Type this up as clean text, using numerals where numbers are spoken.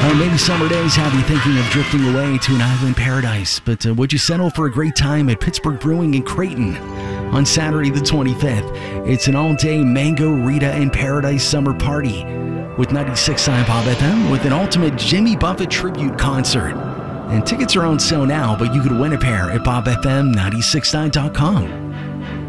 Maybe summer days have you thinking of drifting away to an island paradise, but would you settle for a great time at Pittsburgh Brewing in Creighton? On Saturday the 25th, it's an all-day Mango Rita in Paradise summer party with 96.9 Bob FM with an ultimate Jimmy Buffett tribute concert. And tickets are on sale now, but you could win a pair at bobfm969.com.